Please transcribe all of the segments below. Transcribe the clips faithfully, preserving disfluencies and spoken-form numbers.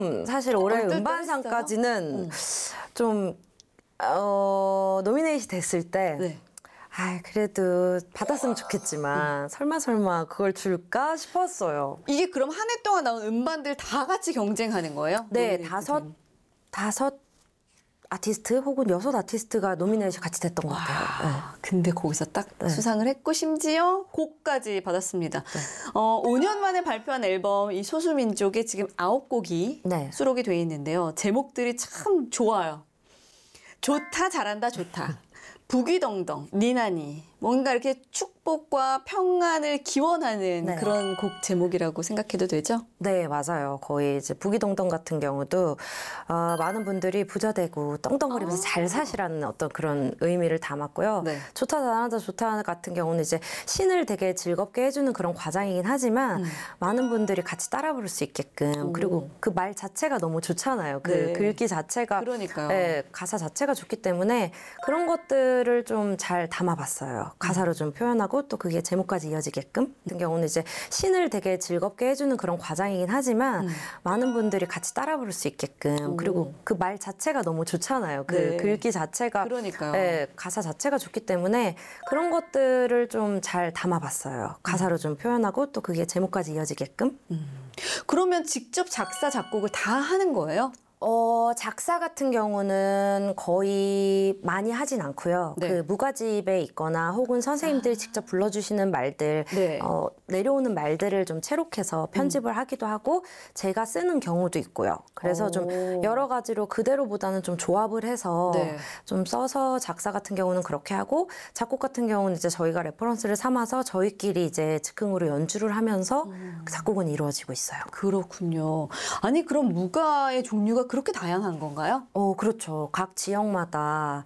음, 사실 올해 음반상까지는 음. 좀 어, 노미네이트 됐을 때 네. 아, 그래도 받았으면 좋겠지만 설마 설마 그걸 줄까 싶었어요. 이게 그럼 한 해 동안 나온 음반들 다 같이 경쟁하는 거예요? 네, 노미네이트 다섯 된. 다섯 아티스트 혹은 여섯 아티스트가 노미네이트 같이 됐던 것 같아요. 네. 아, 근데 거기서 딱 네. 수상을 했고 심지어 곡까지 받았습니다. 어, 오 년 만에 발표한 앨범 이 소수민족에 지금 아홉 곡이 네. 수록이 되어 있는데요. 제목들이 참 좋아요. 좋다, 잘한다, 좋다. 부귀덩덩, 니나니. 뭔가 이렇게 축복과 평안을 기원하는 네. 그런 곡 제목이라고 생각해도 되죠? 네, 맞아요. 거의 이제 부귀덩덩 같은 경우도 어, 많은 분들이 부자 되고 떵떵거리면서 잘 사시라는 어떤 그런 의미를 담았고요. 네. 좋다, 잘한다, 좋다 같은 경우는 이제 신을 되게 즐겁게 해주는 그런 과장이긴 하지만 음. 많은 분들이 같이 따라 부를 수 있게끔 그리고 그 말 자체가 너무 좋잖아요. 그 네. 글귀 자체가 그러니까요. 네, 가사 자체가 좋기 때문에 그런 것들을 좀 잘 담아봤어요. 가사로 좀 표현하고 또 그게 제목까지 이어지게끔 같은 경우는 이제 신을 되게 즐겁게 해주는 그런 과장이긴 하지만 음. 많은 분들이 같이 따라 부를 수 있게끔 그리고 그 말 자체가 너무 좋잖아요. 그 네. 글귀 자체가 그러니까요. 네, 가사 자체가 좋기 때문에 그런 것들을 좀 잘 담아봤어요. 가사로 좀 표현하고 또 그게 제목까지 이어지게끔. 그러면 직접 작사, 작곡을 다 하는 거예요? 어, 작사 같은 경우는 거의 많이 하진 않고요. 네. 그 무가집에 있거나 혹은 선생님들이 직접 불러주시는 말들, 네. 어, 내려오는 말들을 좀 채록해서 편집을 하기도 하고 제가 쓰는 경우도 있고요. 그래서 좀 오. 여러 가지로 그대로보다는 좀 조합을 해서 네. 좀 써서 작사 같은 경우는 그렇게 하고 작곡 같은 경우는 이제 저희가 레퍼런스를 삼아서 저희끼리 이제 즉흥으로 연주를 하면서 작곡은 이루어지고 있어요. 그렇군요. 아니, 그럼 무가의 종류가 그렇게 다양한 건가요? 어, 그렇죠. 각 지역마다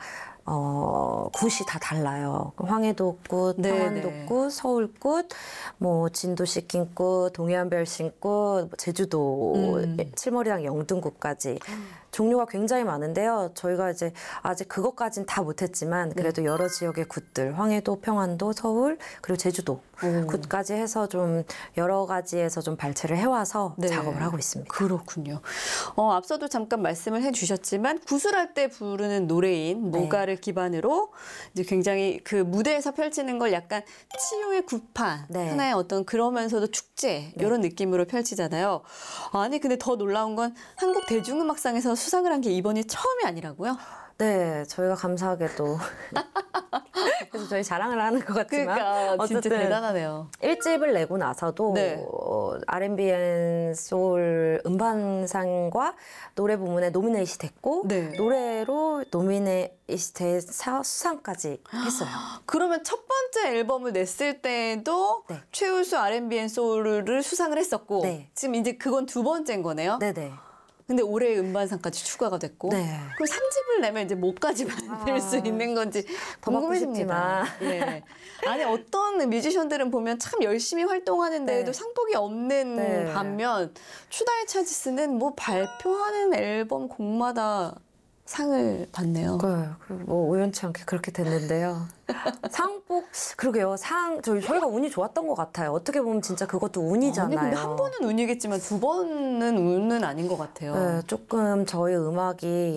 어, 굿이 다 달라요. 황해도꽃, 네, 평안도꽃, 서울꽃, 뭐 진도시kin꽃, 동해안별신꽃, 제주도 음. 칠머리당 영등꽃까지 종류가 굉장히 많은데요. 저희가 이제 아직 그것까진 다 못했지만 그래도 여러 지역의 굿들, 황해도, 평안도, 서울 그리고 제주도 오. 굿까지 해서 좀 여러 가지에서 좀 발췌를 해와서 네. 작업을 하고 있습니다. 그렇군요. 어, 앞서도 잠깐 말씀을 해주셨지만 구술할 때 부르는 노래인 네. 모가를 기반으로 이제 굉장히 그 무대에서 펼치는 걸 약간 치유의 구판, 네. 하나의 어떤 그러면서도 축제 이런 느낌으로 펼치잖아요. 아니 근데 더 놀라운 건 한국 대중음악상에서 수상을 한 게 이번이 처음이 아니라고요? 네, 저희가 감사하게도 그래서 저희 자랑을 하는 것 같지만 그러니까 진짜 대단하네요. 일 집을 내고 나서도 네. 어, 알앤비 앤 소울 음반상과 노래 부문에 노미네이트 됐고 네. 노래로 노미네이트 돼서 수상까지 했어요. 그러면 첫 번째 앨범을 냈을 때도 네. 최우수 알앤비 앤 소울을 수상을 했었고 네. 지금 이제 그건 두 번째인 거네요. 네네. 근데 올해 음반상까지 추가가 됐고 네. 그럼 삼 집을 내면 이제 뭐까지 만들 수 있는 건지 더 받고 궁금해집니다. 네. 아니 어떤 뮤지션들은 보면 참 열심히 활동하는데도 네. 상복이 없는 네. 반면 추다의 차지스는 뭐 발표하는 앨범 곡마다 상을 받네요. 네, 그리고 뭐 우연치 않게 그렇게 됐는데요. 상복 그러게요. 상 저희 저희가 운이 좋았던 것 같아요. 어떻게 보면 진짜 그것도 운이잖아요. 아니 근데 한 번은 운이겠지만 두 번은 운은 아닌 것 같아요. 네, 조금 저희 음악이